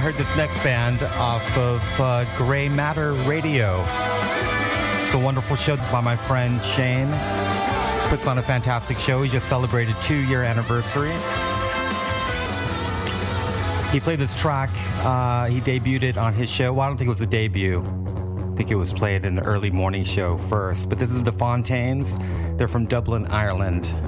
heard this next band off of Grey Matter Radio. It's a wonderful show by my friend Shane. Puts on a fantastic show. He just celebrated 2-year anniversary. He played this track. He debuted it on his show. Well, I don't think it was a debut. I think it was played in the early morning show first. But this is the Fontaines. They're from Dublin, Ireland.